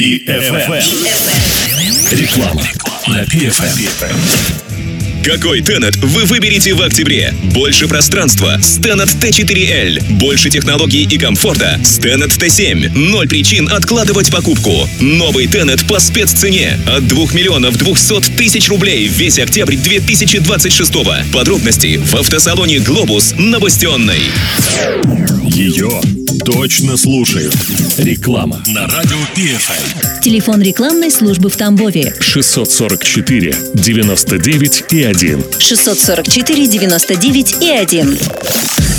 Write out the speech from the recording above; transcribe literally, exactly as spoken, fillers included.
И эф эм. Реклама на Пи эф эм. Какой Tenet вы выберете в октябре? Больше пространства с Tenet Т четыре Л. Больше технологий и комфорта с Tenet Т семь. Ноль причин откладывать покупку. Новый Tenet по спеццене от двух миллионов двухсот тысяч рублей весь октябрь две тысячи двадцать шестого. Подробности в автосалоне «Глобус» на Бастионной. Ее точно слушают. Реклама на радио Пи эф эм. Телефон рекламной службы в Тамбове шестьсот сорок четыре девяносто девять и один. шестьсот сорок четыре девяносто девять и один.